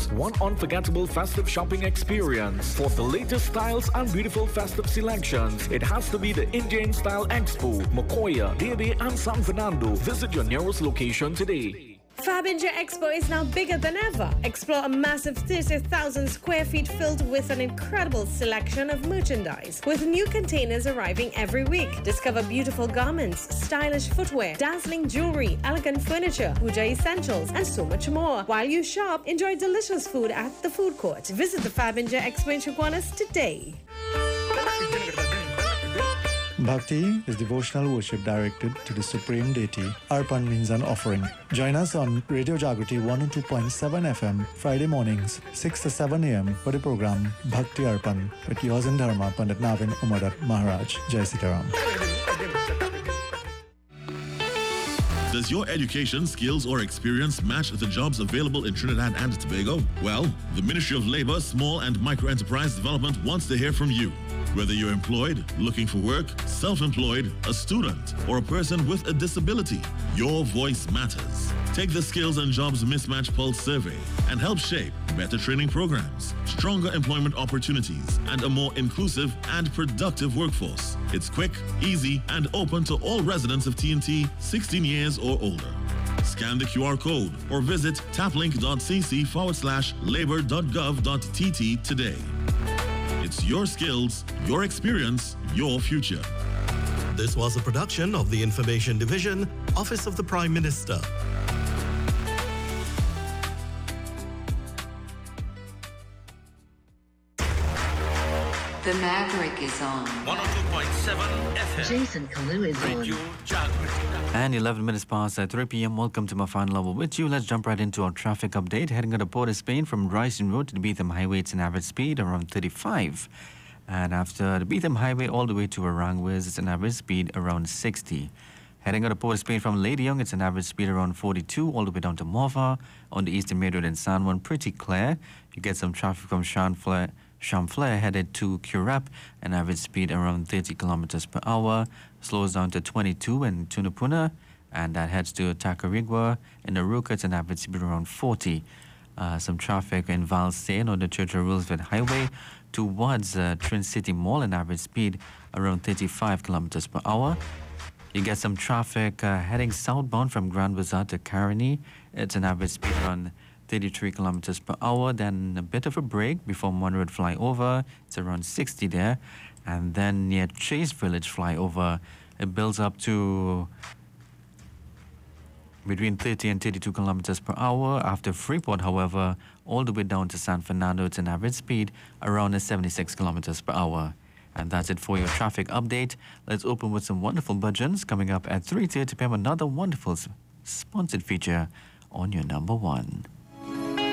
one unforgettable festive shopping experience. For the latest styles and beautiful festive selections, it has to be the Indian Style Expo, Mokoya, Dede and San Fernando. Visit your nearest location today. Fabinja Expo is now bigger than ever. Explore a massive 30,000 square feet filled with an incredible selection of merchandise, with new containers arriving every week. Discover beautiful garments, stylish footwear, dazzling jewelry, elegant furniture, puja essentials, and so much more. While you shop, enjoy delicious food at the food court. Visit the Fabinja Expo in Chaguanas today. Bhakti is devotional worship directed to the Supreme Deity. Arpan means an offering. Join us on Radio Jagriti 102.7 FM Friday mornings 6 to 7 a.m. for the program Bhakti Arpan with yours in Dharma Pandit Navin Umadat Maharaj. Jai Sitaram. Does your education, skills, or experience match the jobs available in Trinidad and Tobago? Well, the Ministry of Labour, Small and Micro Enterprise Development wants to hear from you. Whether you're employed, looking for work, self-employed, a student, or a person with a disability, your voice matters. Take the Skills and Jobs Mismatch Pulse survey and help shape better training programs, stronger employment opportunities, and a more inclusive and productive workforce. It's quick, easy, and open to all residents of TNT 16 years or older. Scan the QR code or visit taplink.cc/labor.gov.tt today. It's your skills, your experience, your future. This was a production of the Information Division, Office of the Prime Minister. The Maverick is on. 102.7 FM. Jason Kalu is Radio on. Jagriti. And 11 minutes past 3 p.m. Welcome to my final level with you. Let's jump right into our traffic update. Heading out of Port of Spain from Rising Road to the Beetham Highway, it's an average speed around 35. And after the Beetham Highway all the way to Aranguez, it's an average speed around 60. Heading out of Port of Spain from Lady Young, it's an average speed around 42 all the way down to Morva. On the Eastern Main Road in San Juan, pretty clear. You get some traffic from Champlain headed to Currap, an average speed around 30 kilometers per hour. Slows down to 22 in Tunapuna, and that heads to Tacarigua. In Aruca, it's an average speed around 40. Some traffic in Valsayn on the Churchill Roosevelt Highway towards Trin City Mall, an average speed around 35 kilometers per hour. You get some traffic heading southbound from Grand Bazaar to Caroni. It's an average speed around 33 kilometers per hour. Then a bit of a break before Monroe flyover. It's around 60 there. And then near Chase Village flyover, it builds up to between 30 and 32 kilometers per hour. After Freeport, however, all the way down to San Fernando, it's an average speed around 76 kilometers per hour. And that's it for your traffic update. Let's open with some wonderful bhajans coming up at 3:30 p.m. Another wonderful sponsored feature on your number one.